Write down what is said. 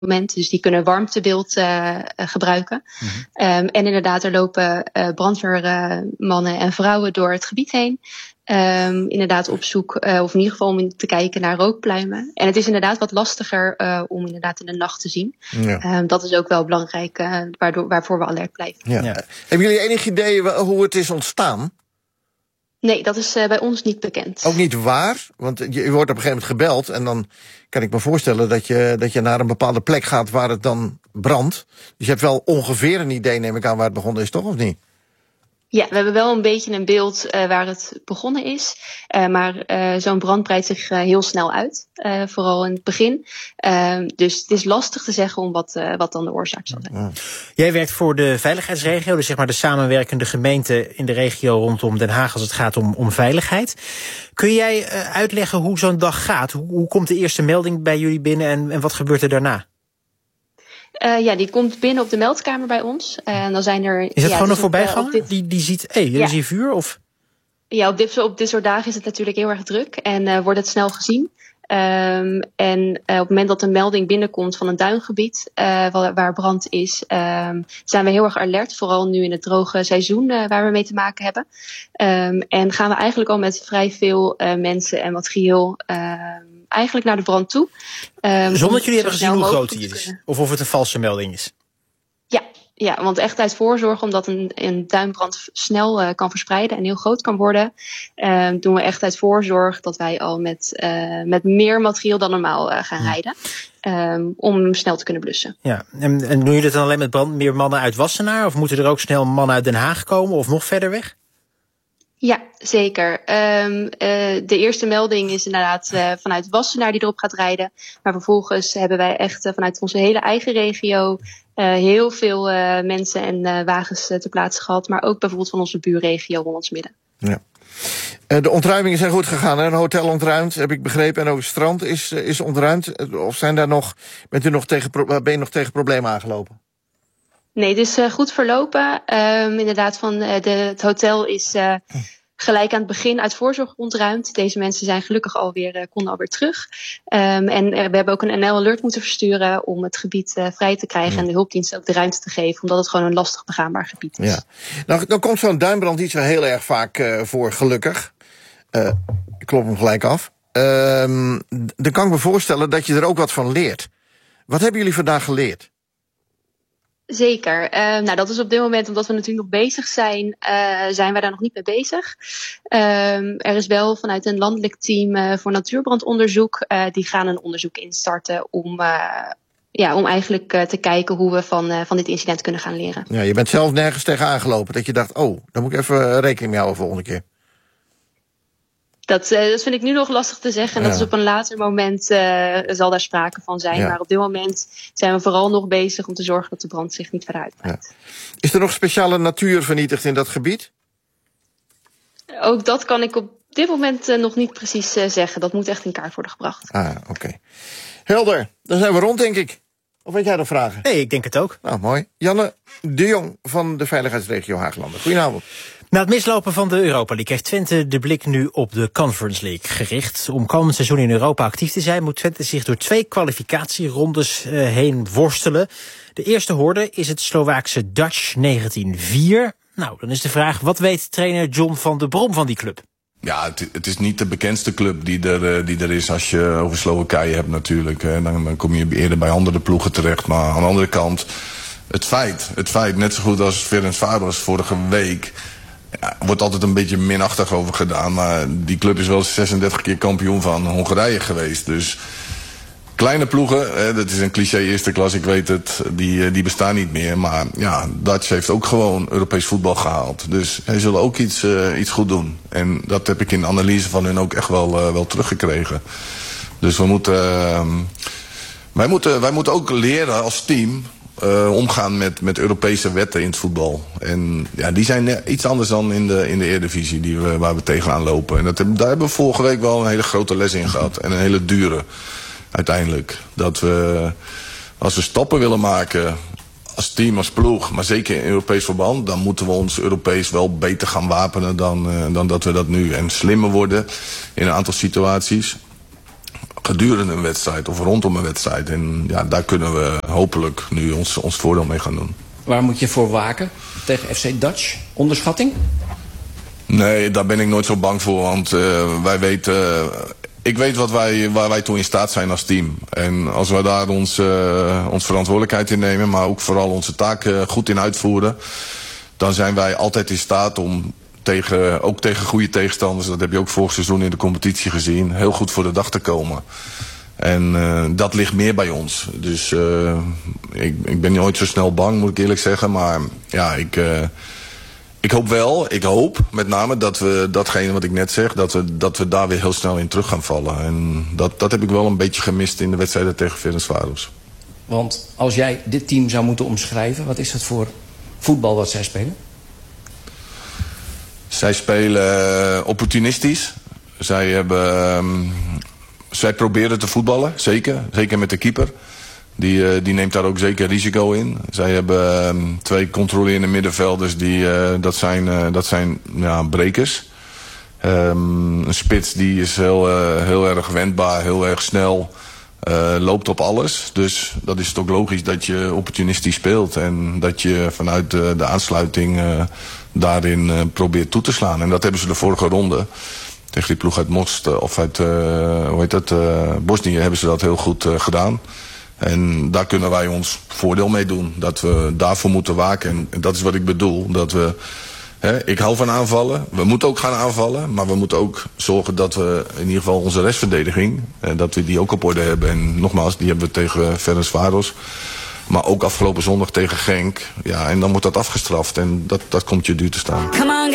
moment. Dus die kunnen warmtebeeld gebruiken. En inderdaad, er lopen brandweermannen en vrouwen door het gebied heen. Inderdaad op zoek, of in ieder geval om te kijken naar rookpluimen. En het is inderdaad wat lastiger om inderdaad in de nacht te zien. Ja. Dat is ook wel belangrijk, waarvoor we alert blijven. Ja. Ja. Hebben jullie enig idee hoe het is ontstaan? Nee, dat is bij ons niet bekend. Ook niet waar? Want je wordt op een gegeven moment gebeld en dan kan ik me voorstellen dat je naar een bepaalde plek gaat waar het dan brandt. Dus je hebt wel ongeveer een idee, neem ik aan, waar het begonnen is, toch, of niet? Ja, we hebben wel een beetje een beeld waar het begonnen is. Maar zo'n brand breidt zich heel snel uit. Vooral in het begin. Dus het is lastig te zeggen om wat dan de oorzaak zal zijn. Ja. Jij werkt voor de veiligheidsregio. Dus zeg maar de samenwerkende gemeenten in de regio rondom Den Haag als het gaat om veiligheid. Kun jij uitleggen hoe zo'n dag gaat? Hoe komt de eerste melding bij jullie binnen en wat gebeurt er daarna? Ja, die komt binnen op de meldkamer bij ons. En dan zijn er. Is het gewoon een voorbijganger? Die ziet, er is hier vuur? Of? Ja, op dit soort dagen is het natuurlijk heel erg druk en wordt het snel gezien. En op het moment dat een melding binnenkomt van een duingebied waar brand is, zijn we heel erg alert. Vooral nu in het droge seizoen waar we mee te maken hebben. En gaan we eigenlijk al met vrij veel mensen en materieel eigenlijk naar de brand toe. Zonder dat jullie hebben gezien hoe groot die is? Of het een valse melding is? Ja, want echt uit voorzorg, omdat een duinbrand snel kan verspreiden en heel groot kan worden, doen we echt uit voorzorg dat wij al met meer materieel dan normaal gaan rijden. Om hem snel te kunnen blussen. Ja, en doen jullie het dan alleen met meer mannen uit Wassenaar? Of moeten er ook snel mannen uit Den Haag komen of nog verder weg? Ja, zeker. De eerste melding is inderdaad vanuit Wassenaar die erop gaat rijden. Maar vervolgens hebben wij echt vanuit onze hele eigen regio heel veel mensen en wagens ter plaatse gehad. Maar ook bijvoorbeeld van onze buurregio Hollands Midden. Ja. De ontruimingen zijn goed gegaan. Hè? Een hotel ontruimd, heb ik begrepen. En ook het strand is ontruimd. Of ben je nog tegen problemen aangelopen? Nee, het is goed verlopen. Inderdaad, het hotel is gelijk aan het begin uit voorzorg ontruimd. Deze mensen zijn gelukkig konden alweer terug. En we hebben ook een NL Alert moeten versturen om het gebied vrij te krijgen en de hulpdiensten ook de ruimte te geven, omdat het gewoon een lastig begaanbaar gebied is. Ja. Nou, dan komt zo'n duinbrand niet zo heel erg vaak voor, gelukkig. Ik klop hem gelijk af. Dan kan ik me voorstellen dat je er ook wat van leert. Wat hebben jullie vandaag geleerd? Zeker. Nou, dat is op dit moment, omdat we natuurlijk nog bezig zijn, zijn wij daar nog niet mee bezig. Er is wel vanuit een landelijk team voor natuurbrandonderzoek, die gaan een onderzoek instarten om eigenlijk te kijken hoe we van dit incident kunnen gaan leren. Ja, je bent zelf nergens tegen aangelopen dat je dacht, daar moet ik even rekening mee houden volgende keer. Dat vind ik nu nog lastig te zeggen. En dat is op een later moment zal daar sprake van zijn. Ja. Maar op dit moment zijn we vooral nog bezig om te zorgen dat de brand zich niet verder uitbreidt. Ja. Is er nog speciale natuur vernietigd in dat gebied? Ook dat kan ik op dit moment nog niet precies zeggen. Dat moet echt in kaart worden gebracht. Oké. Helder, dan zijn we rond, denk ik. Of weet jij nog vragen? Nee, ik denk het ook. Nou, mooi. Janne de Jong van de veiligheidsregio Haaglanden. Goedenavond. Na het mislopen van de Europa League heeft Twente de blik nu op de Conference League gericht. Om komend seizoen in Europa actief te zijn, moet Twente zich door 2 kwalificatierondes heen worstelen. De eerste horde is het Slovaakse Dutch 1904. Nou, dan is de vraag, wat weet trainer John van der Brom van die club? Ja, het is niet de bekendste club die er is als je over Slowakije hebt natuurlijk. Dan kom je eerder bij andere ploegen terecht. Maar aan de andere kant, het feit, net zo goed als Ferencváros vorige week, wordt altijd een beetje minachtig over gedaan. Maar die club is wel 36 keer kampioen van Hongarije geweest. Dus kleine ploegen, dat is een cliché eerste klas, ik weet het, die bestaan niet meer. Maar ja, Dutch heeft ook gewoon Europees voetbal gehaald. Dus zij zullen ook iets goed doen. En dat heb ik in de analyse van hun ook echt wel teruggekregen. Dus wij moeten ook leren als team omgaan met Europese wetten in het voetbal. En ja, die zijn iets anders dan in de Eredivisie waar we tegenaan lopen. En daar hebben we vorige week wel een hele grote les in gehad. En een hele dure. Uiteindelijk. Dat we, als we stappen willen maken als team, als ploeg, maar zeker in Europees verband, dan moeten we ons Europees wel beter gaan wapenen dan dat we dat nu. En slimmer worden in een aantal situaties. gedurende een wedstrijd of rondom een wedstrijd. En ja, daar kunnen we hopelijk nu ons voordeel mee gaan doen. Waar moet je voor waken tegen FC Dutch? Onderschatting? Nee, daar ben ik nooit zo bang voor. Want wij weten... Ik weet waar wij toe in staat zijn als team. En als we daar ons verantwoordelijkheid in nemen, maar ook vooral onze taak goed in uitvoeren, dan zijn wij altijd in staat om ook tegen goede tegenstanders, dat heb je ook vorig seizoen in de competitie gezien, heel goed voor de dag te komen. En dat ligt meer bij ons. Dus ik ben nooit zo snel bang, moet ik eerlijk zeggen. Maar ja, ik hoop met name dat we datgene wat ik net zeg, dat we daar weer heel snel in terug gaan vallen. En dat heb ik wel een beetje gemist in de wedstrijden tegen Ferencváros. Want als jij dit team zou moeten omschrijven, wat is het voor voetbal wat zij spelen? Zij spelen opportunistisch. Zij proberen te voetballen, zeker. Zeker met de keeper. Die neemt daar ook zeker risico in. Zij hebben 2 controlerende middenvelders. Dat zijn brekers. Een spits die is heel erg wendbaar, heel erg snel. Loopt op alles. Dus dat is het ook logisch dat je opportunistisch speelt. En dat je vanuit de aansluiting daarin probeert toe te slaan. En dat hebben ze de vorige ronde tegen die ploeg uit Most of uit Bosnië hebben ze dat heel goed gedaan. En daar kunnen wij ons voordeel mee doen. Dat we daarvoor moeten waken. En dat is wat ik bedoel. Ik hou van aanvallen. We moeten ook gaan aanvallen. Maar we moeten ook zorgen dat we in ieder geval onze restverdediging, dat we die ook op orde hebben. En nogmaals, die hebben we tegen Ferencváros. Maar ook afgelopen zondag tegen Genk. Ja, en dan wordt dat afgestraft. En dat komt je duur te staan.